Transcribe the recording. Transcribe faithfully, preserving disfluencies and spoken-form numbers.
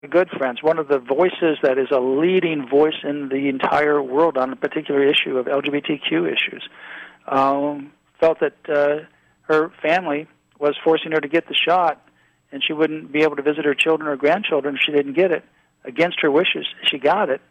good friends, one of the voices that is a leading voice in the entire world on a particular issue of L G B T Q issues, um, felt that uh, her family was forcing her to get the shot, and she wouldn't be able to visit her children or grandchildren if she didn't get it. Against her wishes, she got it,